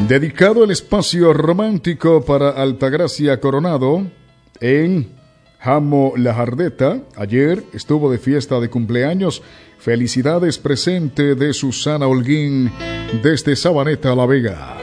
Dedicado el espacio romántico para Altagracia Coronado en Jamo La Jardeta. Ayer estuvo de fiesta de cumpleaños. Felicidades presente de Susana Holguín desde Sabaneta, La Vega.